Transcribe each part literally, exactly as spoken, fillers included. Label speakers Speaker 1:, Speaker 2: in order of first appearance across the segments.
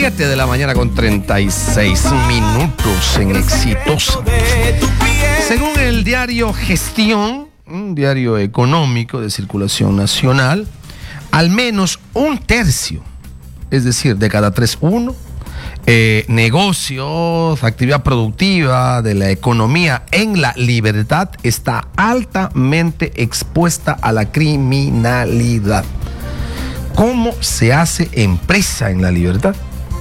Speaker 1: siete de la mañana con treinta y seis minutos en Exitosa. Según el diario Gestión, un diario económico de circulación nacional, al menos un tercio, es decir, de cada tres, uno, eh, negocios, actividad productiva de la economía en la libertad está altamente expuesta a la criminalidad. ¿Cómo se hace empresa en la libertad?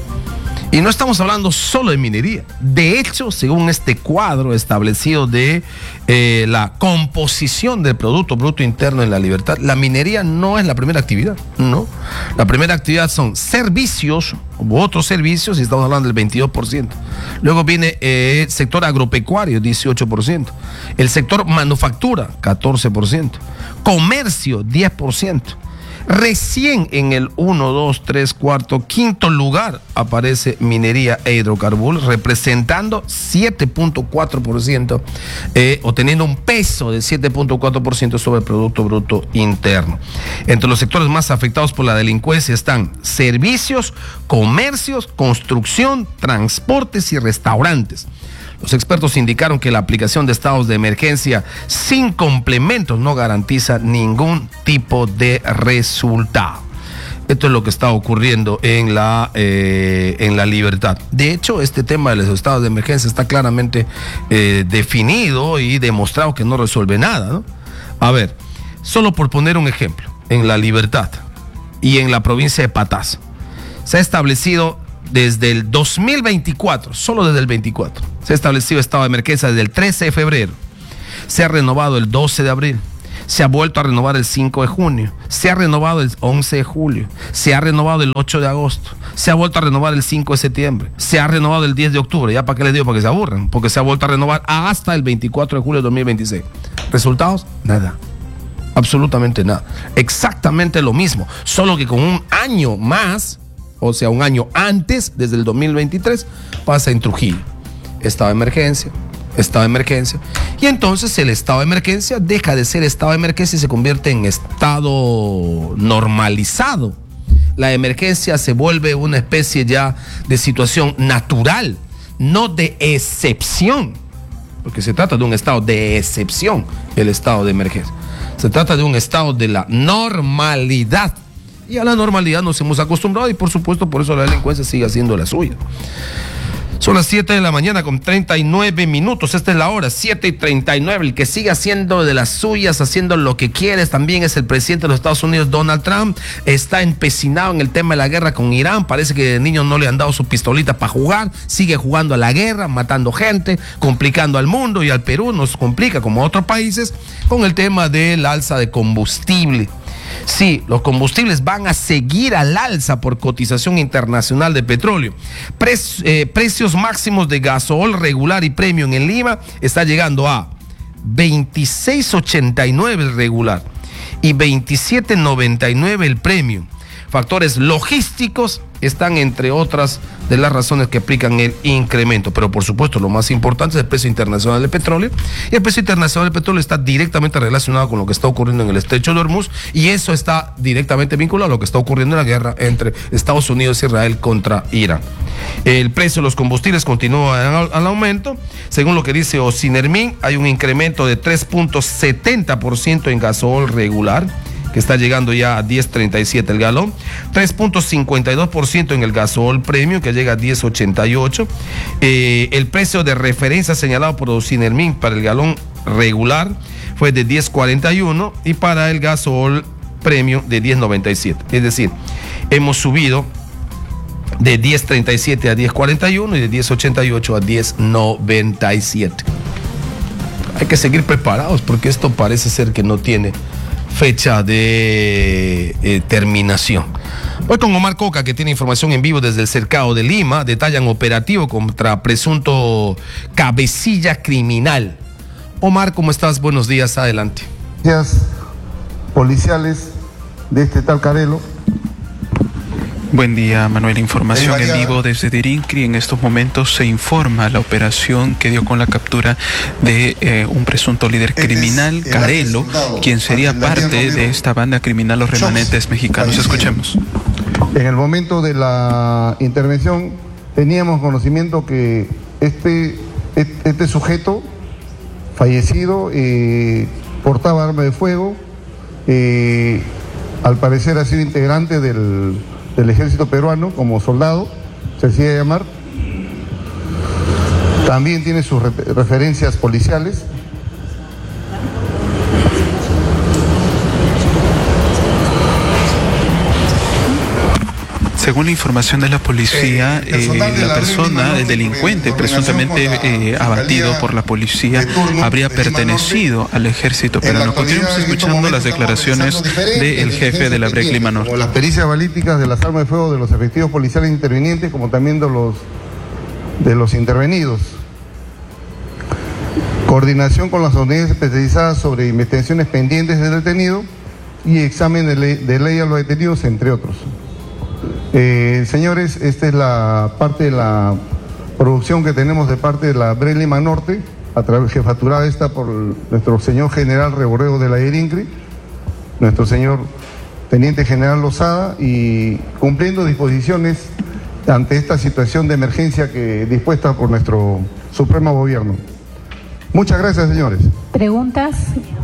Speaker 1: Y no estamos hablando solo de minería. De hecho, según este cuadro establecido de eh, la composición del Producto Bruto Interno en la libertad, la minería no es la primera actividad, no. La primera actividad son servicios u otros servicios, y estamos hablando del veintidós por ciento. Luego viene eh, el sector agropecuario, dieciocho por ciento. El sector manufactura, catorce por ciento. Comercio, diez por ciento. Recién en el uno, dos, tres, cuarto, quinto lugar aparece minería e hidrocarburos, representando siete punto cuatro por ciento eh, o teniendo un peso de siete punto cuatro por ciento sobre el Producto Bruto Interno. Entre los sectores más afectados por la delincuencia están servicios, comercios, construcción, transportes y restaurantes. Los expertos indicaron que la aplicación de estados de emergencia sin complementos no garantiza ningún tipo de resultado. Esto es lo que está ocurriendo en la, eh, en la libertad. De hecho, este tema de los estados de emergencia está claramente eh, definido y demostrado que no resuelve nada, ¿no? A ver, solo por poner un ejemplo, en la libertad y en la provincia de Patas se ha establecido desde el dos mil veinticuatro, solo desde el veinticuatro, se ha establecido estado de emergencia desde el trece de febrero, se ha renovado el doce de abril, se ha vuelto a renovar el cinco de junio, se ha renovado el once de julio, se ha renovado el ocho de agosto, se ha vuelto a renovar el cinco de septiembre, se ha renovado el diez de octubre, ya para qué les digo, para que se aburran, porque se ha vuelto a renovar hasta el veinticuatro de julio de dos mil veintiséis. ¿Resultados? Nada. Absolutamente nada. Exactamente lo mismo, solo que con un año más, o sea, un año antes, desde el dos mil veintitrés, pasa en Trujillo. Estado de emergencia, estado de emergencia. Y entonces el estado de emergencia deja de ser estado de emergencia y se convierte en estado normalizado. La emergencia se vuelve una especie ya de situación natural, no de excepción. Porque se trata de un estado de excepción, el estado de emergencia. Se trata de un estado de la normalidad. Y a la normalidad nos hemos acostumbrado y por supuesto por eso la delincuencia sigue haciendo la suya. Son las siete de la mañana con treinta y nueve minutos. Esta es la hora, siete y treinta y nueve. El que sigue haciendo de las suyas, haciendo lo que quiere, también es el presidente de los Estados Unidos, Donald Trump. Está empecinado en el tema de la guerra con Irán. Parece que de niños no le han dado su pistolita para jugar. Sigue jugando a la guerra, matando gente, complicando al mundo y al Perú. Nos complica como a otros países con el tema del alza de combustible. Sí, los combustibles van a seguir al alza por cotización internacional de petróleo. Pre eh, precios máximos de gasol regular y premium en Lima está llegando a veintiséis ochenta y nueve el regular y veintisiete noventa y nueve el premium. Factores logísticos están entre otras de las razones que explican el incremento, pero por supuesto lo más importante es el precio internacional del petróleo, y el precio internacional del petróleo está directamente relacionado con lo que está ocurriendo en el estrecho de Hormuz, y eso está directamente vinculado a lo que está ocurriendo en la guerra entre Estados Unidos e Israel contra Irán. El precio de los combustibles continúa al, al aumento. Según lo que dice Ocinermin, hay un incremento de tres punto setenta por ciento en gasol regular, que está llegando ya a diez treinta y siete el galón, tres punto cincuenta y dos por ciento en el gasol premium, que llega a diez ochenta y ocho. Eh, el precio de referencia señalado por Ocinermin para el galón regular fue de diez cuarenta y uno y para el gasol premium de diez noventa y siete. Es decir, hemos subido de diez treinta y siete a diez cuarenta y uno y de diez ochenta y ocho a diez noventa y siete. Hay que seguir preparados porque esto parece ser que no tiene fecha de eh, terminación. Voy con Omar Coca, que tiene información en vivo desde el cercado de Lima. Detallan operativo contra presunto cabecilla criminal. Omar, ¿cómo estás? Buenos días, adelante.
Speaker 2: Gracias, policiales de este tal Carelo.
Speaker 3: Buen día, Manuel. Información en vivo desde Dirincri. En estos momentos se informa la operación que dio con la captura de eh, un presunto líder criminal, Carelo, quien sería parte de esta banda criminal Los Remanentes Mexicanos. Escuchemos.
Speaker 2: En el momento de la intervención teníamos conocimiento que este, este sujeto fallecido eh, portaba arma de fuego, eh, al parecer ha sido integrante del, del ejército peruano como soldado, se hacía llamar. También tiene sus referencias policiales.
Speaker 3: Según la información de la policía, eh, eh, la persona, el delincuente presuntamente eh, abatido por la policía, habría pertenecido al ejército peruano. Continuamos escuchando las declaraciones del jefe de la B R E C Lima Norte.
Speaker 2: Como las pericias balísticas de las armas de fuego de los efectivos policiales intervinientes, como también de los, de los intervenidos. Coordinación con las unidades especializadas sobre investigaciones pendientes del detenido y examen de ley, de ley a los detenidos, entre otros. Eh, señores, esta es la parte de la producción que tenemos de parte de la B R E C Lima Norte, a través jefaturada esta por nuestro señor general Reborrego de la INCRI, nuestro señor teniente general Lozada, y cumpliendo disposiciones ante esta situación de emergencia que dispuesta por nuestro supremo gobierno. Muchas gracias, señores.
Speaker 4: ¿Preguntas?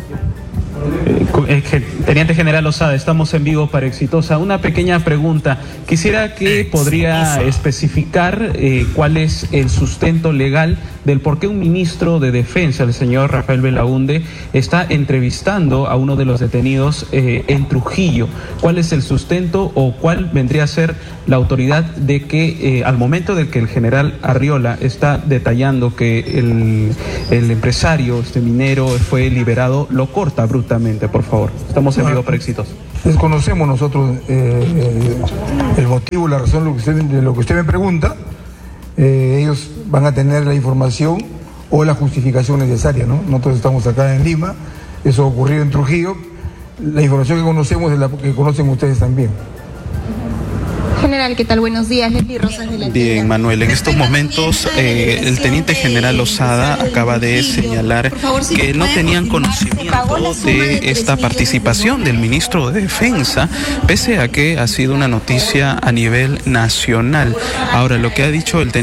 Speaker 5: Eh, Teniente General Lozada, estamos en vivo para Exitosa. Una pequeña pregunta. Quisiera que podría especificar eh, cuál es el sustento legal del por qué un ministro de Defensa, el señor Rafael Belaúnde, está entrevistando a uno de los detenidos eh, en Trujillo. ¿Cuál es el sustento o cuál vendría a ser la autoridad de que eh, al momento de que el general Arriola está detallando que el, el empresario, este minero, fue liberado, lo corta brutalmente? Por favor, estamos en vivo para Exitosa.
Speaker 6: Desconocemos nosotros eh, el motivo, la razón de lo que usted, de lo que usted me pregunta. Eh, ellos van a tener la información o la justificación necesaria, ¿no? Nosotros estamos acá en Lima, eso ocurrió en Trujillo, la información que conocemos es la que conocen ustedes también.
Speaker 4: General, ¿qué tal? Buenos días. Leslie Rosas de la
Speaker 3: Bien, Manuel, en estos momentos eh, el teniente general Lozada acaba de señalar que no tenían conocimiento de esta participación del ministro de Defensa, pese a que ha sido una noticia a nivel nacional. Ahora, lo que ha dicho el teniente